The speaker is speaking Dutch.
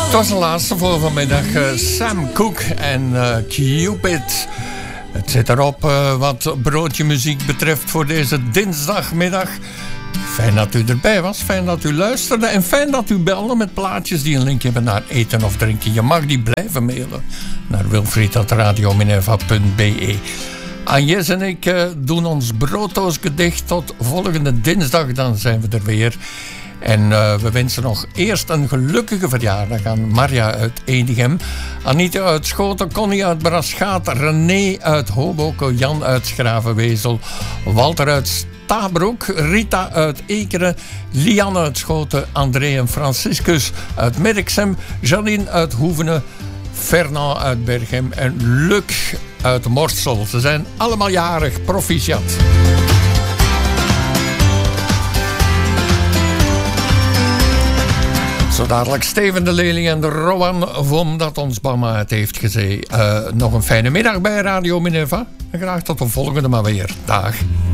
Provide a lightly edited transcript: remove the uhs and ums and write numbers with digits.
Het was de laatste voor vanmiddag. Sam Cooke en Cupid. Het zit erop wat broodje muziek betreft voor deze dinsdagmiddag. Fijn dat u erbij was, fijn dat u luisterde en fijn dat u belde met plaatjes die een link hebben naar eten of drinken. Je mag die blijven mailen naar wilfried@radiominerva.be. Agnes en ik doen ons brooddoosje dicht tot volgende dinsdag, dan zijn we er weer. En we wensen nog eerst een gelukkige verjaardag aan Marja uit Edegem, Anita uit Schoten, Connie uit Braschaat, René uit Hoboken, Jan uit Schravenwezel, Walter uit Stabroek, Rita uit Ekeren, Lianne uit Schoten, André en Franciscus uit Merksem, Janine uit Hoevenen, Fernand uit Berchem en Luc uit Morsel. Ze zijn allemaal jarig, proficiat. Zo dadelijk Steven de Leerling en de Rowan Vom dat ons Bama het heeft gezegd. Nog een fijne middag bij Radio Minerva. En graag tot de volgende maar weer. Dag.